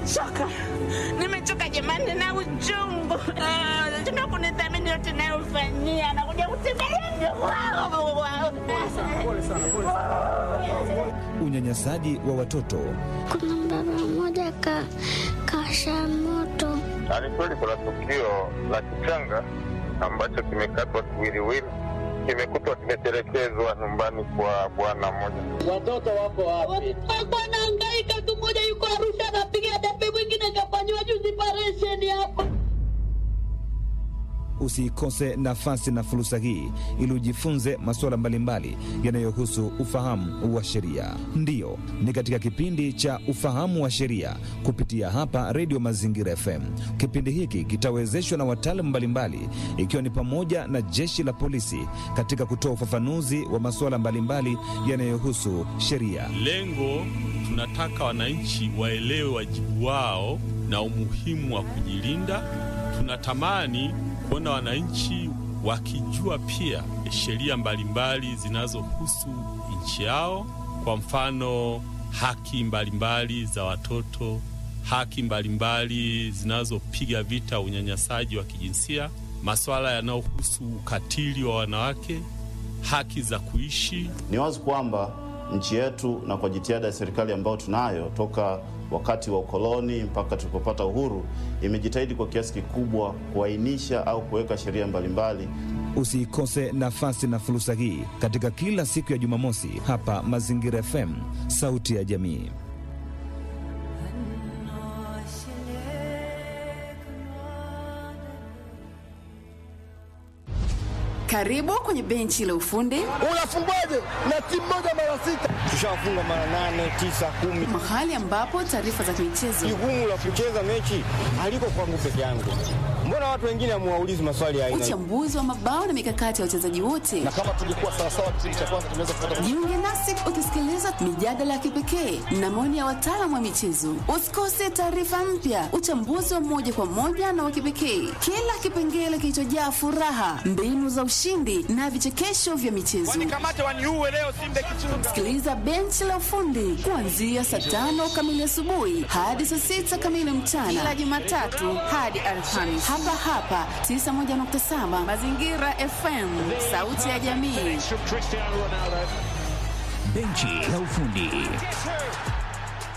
Nimechoka jamani na uchungu. Tuna kunithamini yote nayofanyia na kuja kutembelea wao. Pole sana. Unyanyasaji wa watoto. Kuna baba mmoja kasha moto. Kweli kuna tukio la kichanga ambacho kimekatwa kiwiliwili, kimekutwa kimetelekezwa nyumbani kwa bwana mmoja. Watoto wako wapi? Bwana hangaika tu, mmoja yuko Arusha anapiga debe, mwingine kafanywa juzi operation hapa. Usikose nafasi na fursa hii ili ujifunze masuala mbalimbali yanayohusu ufahamu wa sheria. Ndiyo, ni katika kipindi cha ufahamu wa sheria kupitia hapa Radio Mazingira FM. Kipindi hiki kitawezeshwa na wataalamu mbalimbali, ikiwa ni pamoja na jeshi la polisi katika kutoa ufafanuzi wa masuala mbalimbali yanayohusu sheria. Lengo, tunataka wananchi waelewe wajibu wao na umuhimu wa kujilinda. Tunatamani kuona wananchi wakijua pia sheria mbalimbali zinazohusu nchi yao, kwa mfano haki mbalimbali za watoto, haki mbalimbali zinazopiga vita unyanyasaji wa kijinsia, masuala yanayohusu ukatili wa wanawake, haki za kuishi. Ni wazi kwamba nchi yetu, na kwa jitihada ya serikali ambayo tunayo toka wakati wa ukoloni mpaka tulipopata uhuru, imejitahidi kwa kiasi kikubwa kuainisha au kuweka sheria mbalimbali. Usikose nafasi na fursa hii katika kila siku ya Jumamosi hapa Mazingira FM, sauti ya jamii. Karibu kwenye benchi la ufundi. Unafungwaje na timu moja mara 6? Tushafunga mara 8, 9, 10. Mahali ambapo taarifa za michezo. Jukumu la kucheza mechi haliko kwangu peke yangu. Mbona watu wengine hamuwaulizi maswali ya aina? Uchambuzi wa mabao na mikakati ya wachezaji wote. Na kama tulikuwa sawa kipindi cha kwanza tunaweza kupata. Jiunge nasi ukisikiliza mijadala ya kipekee na maoni ya wataalamu wa michezo. Usikose taarifa mpya, uchambuzi wa moja kwa moja na wa kipekee. Kila kipengele kilichojaa furaha, mbinu za ushindi na vichekesho vya michezo. Wanikamate waniue leo Simba Kichunga. Sikiliza benchi la ufundi kuanzia saa 5 kamili asubuhi hadi saa 6 kamili mchana, kila Jumatatu hadi Alhamisi. Hapa 91.7 Mazingira FM, sauti ya jamii. Benchi la ufundi.